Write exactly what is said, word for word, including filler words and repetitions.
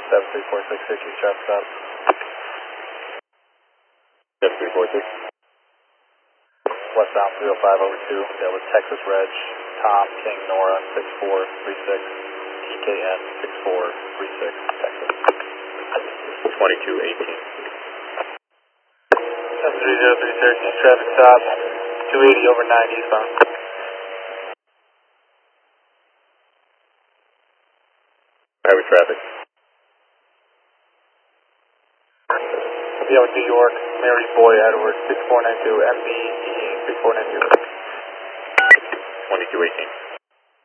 seven three four six, issue traffic stop. seven three four six. Westbound three oh five over two, that was Texas Reg, Tom King Nora six four three six, T K N six four three six, Texas. twenty-two eighteen. seven three zero three, Syracuse traffic stop, two eighty over nine eastbound. Highway traffic. Yeah, with New York, Mary Boy Edwards six four nine two, M B E six four nine two. twenty-two eighteen.